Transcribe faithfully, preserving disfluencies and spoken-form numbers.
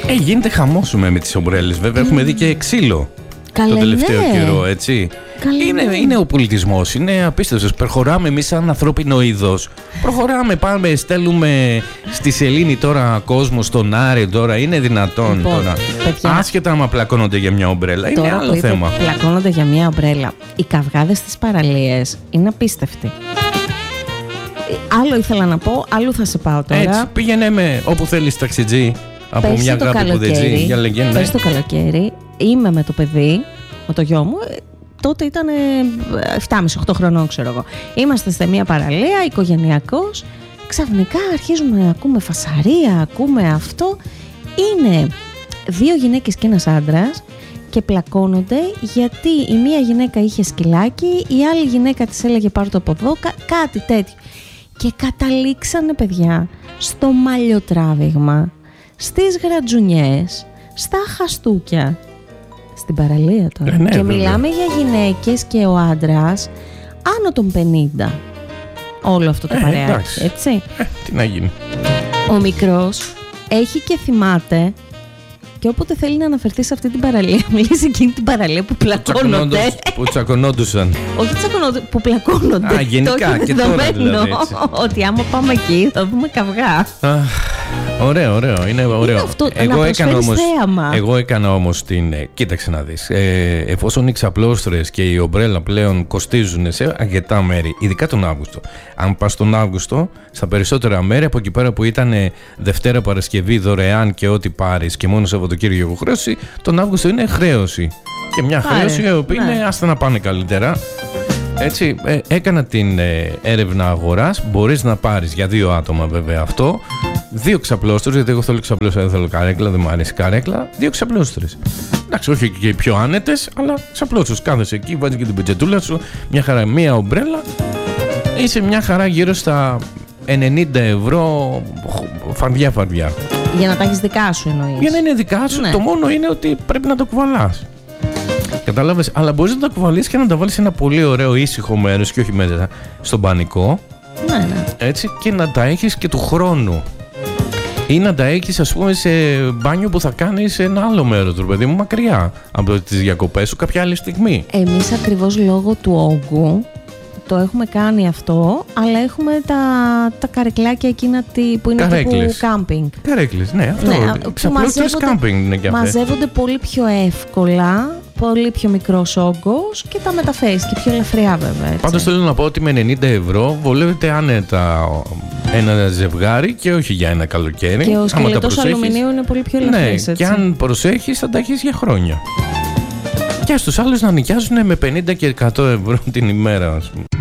Ε, γίνεται χαμός με τις ομπρέλες. Βέβαια, mm. έχουμε δει και ξύλο. Καλέ, το τελευταίο ναι. καιρό, έτσι. Καλέ, είναι, ναι. είναι ο πολιτισμός, είναι απίστευτος. Προχωράμε εμείς σαν ανθρώπινο είδος. Προχωράμε, πάμε, στέλνουμε στη σελήνη τώρα κόσμο, στον Άρη τώρα. Είναι δυνατόν λοιπόν, τώρα. παιδιά, άσχετα άμα πλακώνονται για μια ομπρέλα. Είναι άλλο που θέμα. Πλακώνονται για μια ομπρέλα. Οι καυγάδες στις παραλίες είναι απίστευτοι. Άλλο ήθελα να πω, άλλο θα σε πάω τώρα. Έτσι, πήγαινε με όπου θέλεις ταξιτζή. Από πέρσι μια αγάπη που δεν ζει. Για λεγέντα. Πέρσι το καλοκαίρι είμαι με το παιδί, με το γιο μου. Τότε ήταν επτά και μισό οκτώ χρονών, ξέρω εγώ. Είμαστε σε μια παραλία, οικογενειακός. Ξαφνικά αρχίζουμε να ακούμε φασαρία, ακούμε αυτό. Είναι δύο γυναίκες και ένας άντρας και πλακώνονται γιατί η μία γυναίκα είχε σκυλάκι, η άλλη γυναίκα της έλεγε πάρ' το από εδώ, κα- κάτι τέτοιο. Και καταλήξανε, παιδιά, στο μαλλιοτράβηγμα, στις γρατζουνιές, στα χαστούκια. Στην παραλία τώρα. Ε, ναι, και βέβαια. μιλάμε για γυναίκες και ο άντρας άνω των πενήντα. Όλο αυτό το Ε, παρεάκι, εντάξει. έτσι. Ε, τι να γίνει. Ο μικρός έχει και θυμάται και όποτε θέλει να αναφερθεί σε αυτή την παραλία, μιλήσει σε εκείνη την παραλία που πλακώνονται. Που τσακωνόντουσαν. Όχι τσακωνόνται, που πλακώνονται. Α, γενικά, Το έχει και τώρα δεδομένο δηλαδή, έτσι. ότι άμα πάμε εκεί θα δούμε καυγά. Ωραίο, ωραίο. Είναι ωραίο. Είναι αυτό, να εγώ, έκανα προσφέρεις όμως, θέαμα. εγώ έκανα όμως την. ε, Κοίταξε να δεις. Ε, εφόσον οι ξαπλώστρες και η ομπρέλα πλέον κοστίζουν σε αρκετά μέρη, ειδικά τον Αύγουστο. Αν πας τον Αύγουστο, στα περισσότερα μέρη, από εκεί πέρα που ήταν ε, Δευτέρα Παρασκευή δωρεάν και ό,τι πάρεις και μόνο Σαββατοκύριακο χρέωση, τον Αύγουστο είναι χρέωση. Και μια Πάρε, χρέωση η οποία ναι. είναι άστα να πάνε καλύτερα. Έτσι, ε, έκανα την ε, έρευνα αγοράς. Μπορείς να πάρεις για δύο άτομα, βέβαια αυτό. Δύο ξαπλώστρες, γιατί εγώ θέλω ξαπλώστρα, δεν θέλω καρέκλα, δεν μου αρέσει καρέκλα. Δύο ξαπλώστρες. Εντάξει, όχι και οι πιο άνετες, αλλά ξαπλώστρες. Κάθεσαι εκεί, βάζεις και την πετζετούλα σου, μια χαρά, μία ομπρέλα. Είσαι μια χαρά γύρω στα ενενήντα ευρώ, φαρδιά-φαρδιά. Για να τα έχεις δικά σου εννοείς. Για να είναι δικά σου, Ναι. το μόνο είναι ότι πρέπει να το κουβαλάς. Κατάλαβες, αλλά μπορείς να τα κουβαλείς και να τα βάλεις σε ένα πολύ ωραίο ήσυχο μέρος και όχι μέσα στον πανικό. Ναι, ναι. Έτσι, και να τα έχεις και του χρόνου. Ή να τα έχεις, ας πούμε, σε μπάνιο που θα κάνεις σε ένα άλλο μέρος του παιδί μου, μακριά από τις διακοπές σου κάποια άλλη στιγμή. Εμείς ακριβώς λόγω του όγκου το έχουμε κάνει αυτό, αλλά έχουμε τα, τα καρεκλάκια εκείνα τι- που είναι Καρέκλες. τύπου κάμπινγκ. Καρέκλες, ναι, αυτό. Ναι, Ναι, που ξαπλώστρες μαζεύονται- κάμπινγκ είναι και αυτές. Μαζεύονται πολύ πιο εύκολα, πολύ πιο μικρός όγκος και τα μεταφέρεις και πιο ελαφριά βέβαια. Έτσι. Πάντως θέλω να πω ότι με ενενήντα ευρώ βολεύεται άνετα ένα ζευγάρι και όχι για ένα καλοκαίρι. Και ο Άμα τα σκελετός προσέχεις. αλουμινίου είναι πολύ πιο Ναι, ελαφρύς, έτσι. και αν προσέχεις θα τα έχεις για χρόνια. Και στους άλλους να νοικιάζουν με πενήντα και εκατό ευρώ την ημέρα, ας πούμε.